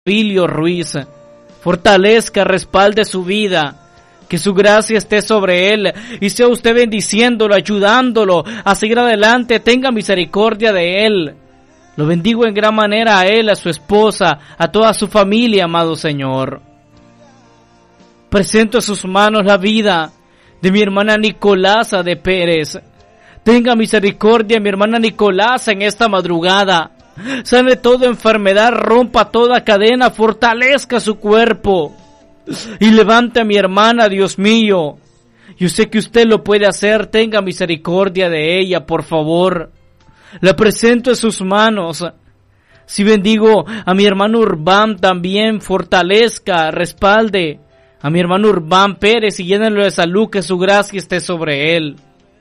Emilio Ruiz. Fortalezca, respalde su vida, que su gracia esté sobre él y sea usted bendiciéndolo, ayudándolo a seguir adelante. Tenga misericordia de él. Lo bendigo en gran manera a él, a su esposa, a toda su familia, amado Señor. Presento a sus manos la vida de mi hermana Nicolasa de Pérez. Tenga misericordia, mi hermana Nicolasa, en esta madrugada. Sane toda enfermedad, rompa toda cadena, fortalezca su cuerpo. Y levante a mi hermana, Dios mío. Yo sé que usted lo puede hacer, tenga misericordia de ella, por favor. La presento en sus manos. Si bendigo a mi hermano Urbán también, fortalezca, respalde a mi hermano Urbán Pérez y llénelo de salud, que su gracia esté sobre él.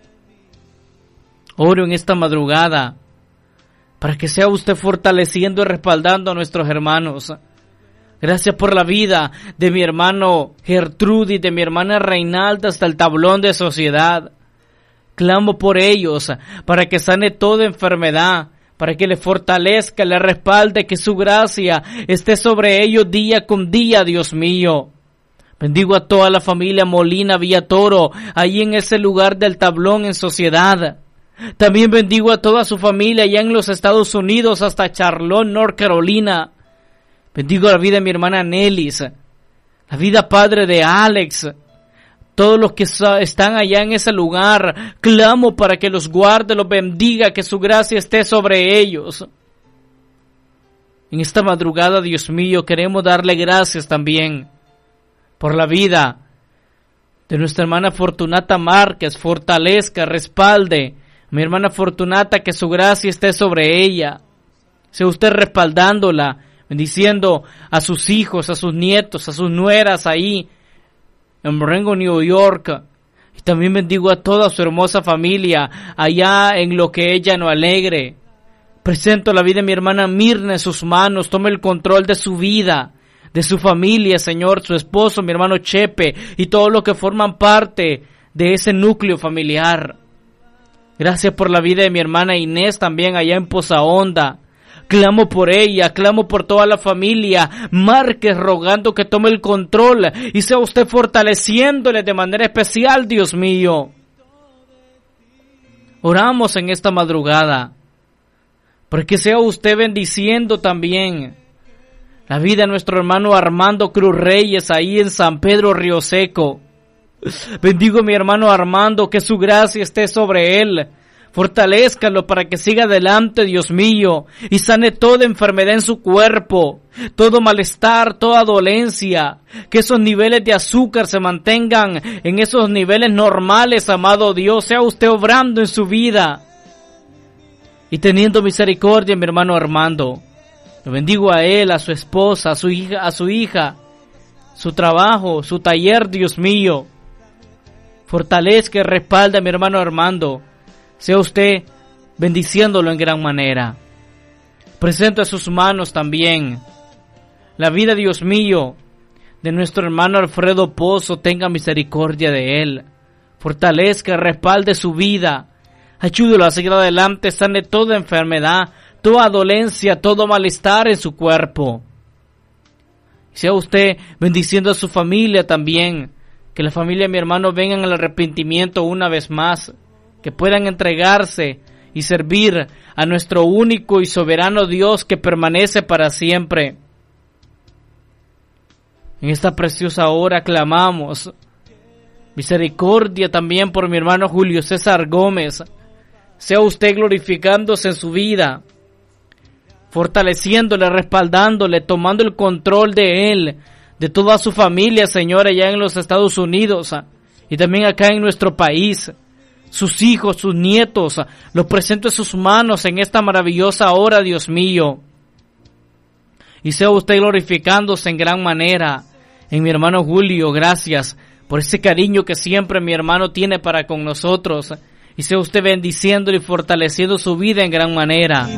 Oro en esta madrugada para que sea usted fortaleciendo y respaldando a nuestros hermanos. Gracias por la vida de mi hermano Gertrudis, de mi hermana Reinalda hasta el tablón de sociedad. Clamo por ellos para que sane toda enfermedad, para que le fortalezca, le respalde, que su gracia esté sobre ellos día con día, Dios mío. Bendigo a toda la familia Molina Villatoro, ahí en ese lugar del tablón en sociedad. También bendigo a toda su familia allá en los Estados Unidos hasta Charlotte, North Carolina. Bendigo la vida de mi hermana Nelis, la vida, Padre, de Alex. Todos los que están allá en ese lugar, clamo para que los guarde, los bendiga, que su gracia esté sobre ellos. En esta madrugada, Dios mío, queremos darle gracias también por la vida de nuestra hermana Fortunata Márquez. Fortalezca, respalde mi hermana Fortunata, que su gracia esté sobre ella. Sea usted respaldándola, bendiciendo a sus hijos, a sus nietos, a sus nueras ahí en Marengo, New York. Y también bendigo a toda su hermosa familia allá en Lo que ella no alegre. Presento la vida de mi hermana Mirna en sus manos. Tome el control de su vida, de su familia, Señor, su esposo, mi hermano Chepe y todos los que forman parte de ese núcleo familiar. Gracias por la vida de mi hermana Inés también allá en Poza Honda. Clamo por ella, clamo por toda la familia Márquez, rogando que tome el control y sea usted fortaleciéndole de manera especial, Dios mío. Oramos en esta madrugada porque sea usted bendiciendo también la vida de nuestro hermano Armando Cruz Reyes ahí en San Pedro Río Seco. Bendigo a mi hermano Armando, que su gracia esté sobre él. Fortalézcalo para que siga adelante, Dios mío, y sane toda enfermedad en su cuerpo, todo malestar, toda dolencia, que esos niveles de azúcar se mantengan en esos niveles normales, amado Dios. Sea usted obrando en su vida y teniendo misericordia, mi hermano Armando. Lo bendigo a él, a su esposa, a su hija, su trabajo, su taller, Dios mío. Fortalezca y respalda a mi hermano Armando. Sea usted bendiciéndolo en gran manera. Presento a sus manos también la vida, Dios mío, de nuestro hermano Alfredo Pozo. Tenga misericordia de él. Fortalezca y respalde su vida. Ayúdelo a seguir adelante, sane toda enfermedad, toda dolencia, todo malestar en su cuerpo. Sea usted bendiciendo a su familia también. Que la familia de mi hermano vengan al arrepentimiento una vez más. Que puedan entregarse y servir a nuestro único y soberano Dios que permanece para siempre. En esta preciosa hora clamamos misericordia también por mi hermano Julio César Gómez. Sea usted glorificándose en su vida, fortaleciéndole, respaldándole, tomando el control de él, de toda su familia, Señor, allá en los Estados Unidos y también acá en nuestro país. Sus hijos, sus nietos, los presento en sus manos en esta maravillosa hora, Dios mío. Y sea usted glorificándose en gran manera en mi hermano Julio. Gracias por ese cariño que siempre mi hermano tiene para con nosotros. Y sea usted bendiciéndole y fortaleciendo su vida en gran manera.